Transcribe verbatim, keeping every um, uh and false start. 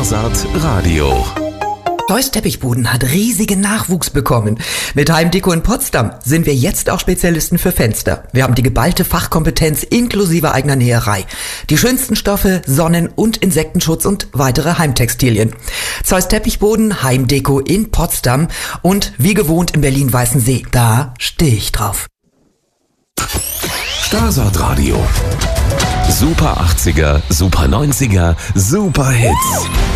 Spessart Radio. Zeus Teppichboden hat riesigen Nachwuchs bekommen. Mit Heimdeko in Potsdam sind wir jetzt auch Spezialisten für Fenster. Wir haben die geballte Fachkompetenz inklusive eigener Näherei. Die schönsten Stoffe, Sonnen- und Insektenschutz und weitere Heimtextilien. Zeus Teppichboden, Heimdeko in Potsdam und wie gewohnt im Berlin-Weißensee. Da stehe ich drauf. Spessart Radio. Super achtziger, Super neunziger, Super Hits.